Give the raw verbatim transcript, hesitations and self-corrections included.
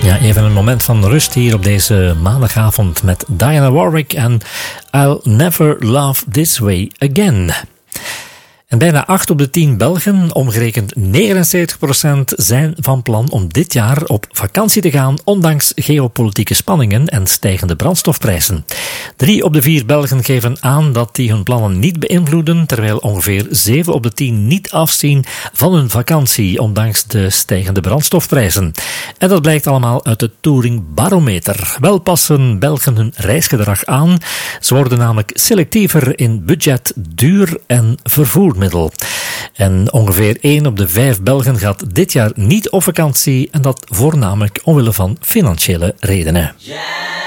Ja, even een moment van rust hier op deze maandagavond met Diana Warwick en I'll Never Love This Way Again. En bijna acht op de tien Belgen, omgerekend negenenzeventig procent, zijn van plan om dit jaar op vakantie te gaan, ondanks geopolitieke spanningen en stijgende brandstofprijzen. Drie op de vier Belgen geven aan dat die hun plannen niet beïnvloeden, terwijl ongeveer zeven op de tien niet afzien van hun vakantie, ondanks de stijgende brandstofprijzen. En dat blijkt allemaal uit de Touring Barometer. Wel passen Belgen hun reisgedrag aan. Ze worden namelijk selectiever in budget, duur en vervoer. Middel. En ongeveer één op de vijf Belgen gaat dit jaar niet op vakantie en dat voornamelijk omwille van financiële redenen. Yeah.